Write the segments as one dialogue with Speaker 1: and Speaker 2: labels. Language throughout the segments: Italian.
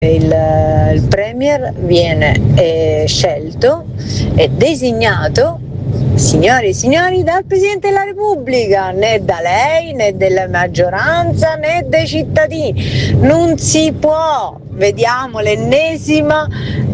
Speaker 1: Il Premier viene scelto e designato, signori e signori, dal Presidente della Repubblica, né da lei, né della maggioranza, né dai cittadini. Non si può. Vediamo l'ennesimo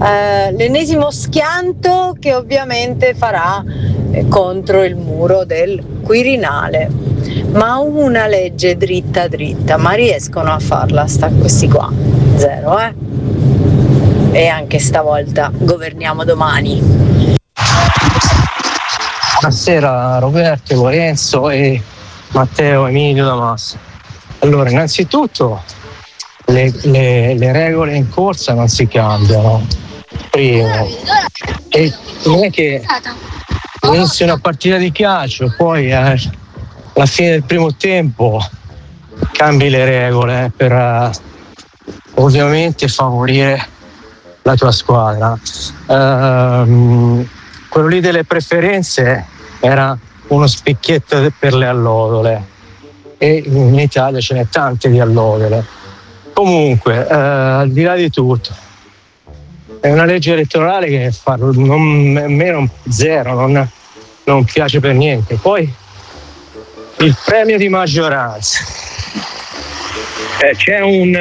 Speaker 1: schianto che ovviamente farà contro il muro del Quirinale. Ma una legge dritta dritta, ma riescono a farla questi qua? Zero, E anche stavolta governiamo domani.
Speaker 2: Buonasera Roberto, Lorenzo e Matteo Emilio Damas. Allora, innanzitutto le regole in corsa non si cambiano, primo, e non è che inizia una partita di calcio, poi alla fine del primo tempo cambi le regole per ovviamente favorire la tua squadra. Quello lì delle preferenze era uno spicchietto per le allodole e in Italia ce n'è tante di allodole. Comunque, al di là di tutto, è una legge elettorale che a me non piace per niente. Poi il premio di maggioranza, c'è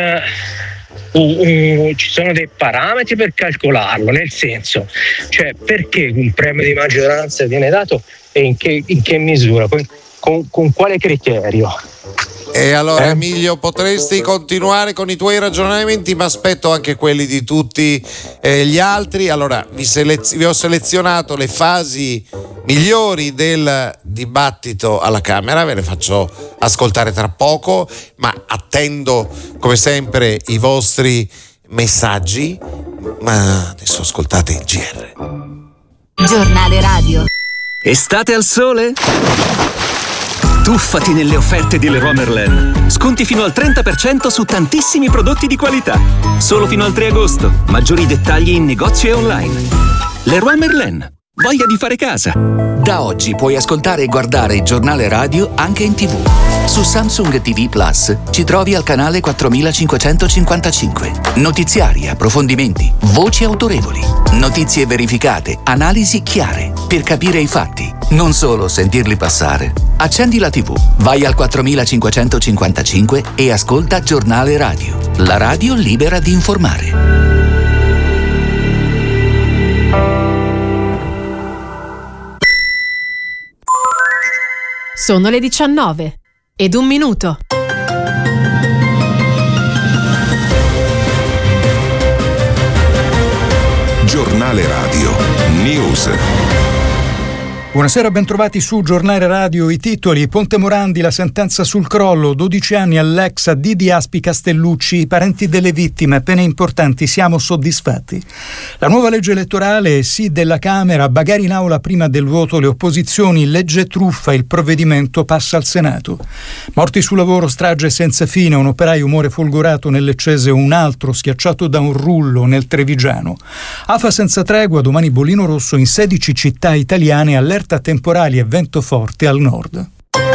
Speaker 2: ci sono dei parametri per calcolarlo, nel senso, cioè perché un premio di maggioranza viene dato e in che misura, con quale criterio?
Speaker 3: E allora Emilio, potresti continuare con i tuoi ragionamenti, ma aspetto anche quelli di tutti gli altri. Allora vi ho selezionato le fasi migliori del dibattito alla Camera, ve le faccio ascoltare tra poco, ma attendo come sempre i vostri messaggi. Ma adesso ascoltate il GR.
Speaker 4: Giornale radio.
Speaker 5: Estate al sole? Tuffati nelle offerte di Leroy Merlin. Sconti fino al 30% su tantissimi prodotti di qualità. Solo fino al 3 agosto. Maggiori dettagli in negozio e online. Leroy Merlin. Voglia di fare casa.
Speaker 6: Da oggi puoi ascoltare e guardare il giornale radio anche in TV. Su Samsung TV Plus ci trovi al canale 4555. Notiziari, approfondimenti, voci autorevoli, notizie verificate, analisi chiare, per capire i fatti, non solo sentirli passare. Accendi la TV, vai al 4555 e ascolta Giornale Radio. La radio libera di informare.
Speaker 7: Sono le 19:01.
Speaker 8: Giornale Radio News.
Speaker 9: Buonasera, bentrovati su Giornale Radio. I titoli: Ponte Morandi, la sentenza sul crollo, 12 anni all'ex AD di Aspi Castellucci, i parenti delle vittime, pene importanti, siamo soddisfatti. La nuova legge elettorale, sì della Camera, bagare in aula prima del voto le opposizioni, legge truffa, il provvedimento passa al Senato. Morti sul lavoro, strage senza fine, un operaio muore folgorato nel Leccese, un altro schiacciato da un rullo nel Trevigiano. Afa senza tregua, domani bollino rosso in 16 città italiane, allerta temporali e vento forte al nord.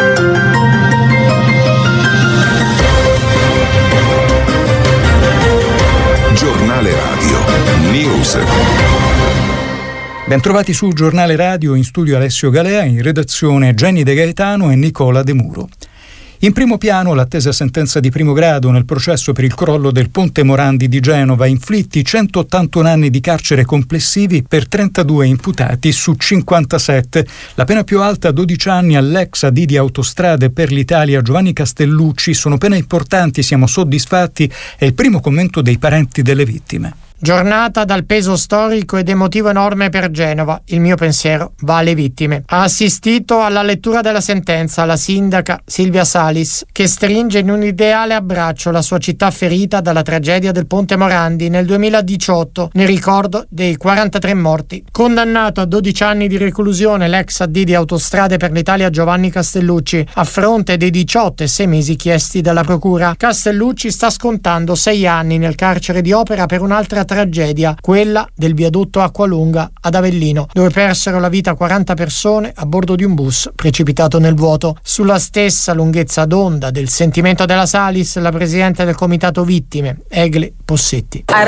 Speaker 8: Giornale Radio News.
Speaker 9: Bentrovati su Giornale Radio, in studio Alessio Galea, in redazione Jenny De Gaetano e Nicola De Muro. In primo piano l'attesa sentenza di primo grado nel processo per il crollo del Ponte Morandi di Genova, inflitti 181 anni di carcere complessivi per 32 imputati su 57. La pena più alta, 12 anni all'ex AD di Autostrade per l'Italia Giovanni Castellucci. Sono pene importanti, siamo soddisfatti, è il primo commento dei parenti delle vittime.
Speaker 10: Giornata dal peso storico ed emotivo enorme per Genova. Il mio pensiero va alle vittime. Ha assistito alla lettura della sentenza la sindaca Silvia Salis, che stringe in un ideale abbraccio la sua città ferita dalla tragedia del Ponte Morandi nel 2018, nel ricordo dei 43 morti. Condannato a 12 anni di reclusione l'ex AD di Autostrade per l'Italia Giovanni Castellucci, a fronte dei 18 e 6 mesi chiesti dalla procura. Castellucci sta scontando 6 anni nel carcere di Opera per un'altra tragedia, quella del viadotto Acqualunga ad Avellino, dove persero la vita 40 persone a bordo di un bus precipitato nel vuoto. Sulla stessa lunghezza d'onda del sentimento della Salis, la presidente del comitato vittime, Egli Possetti.
Speaker 11: A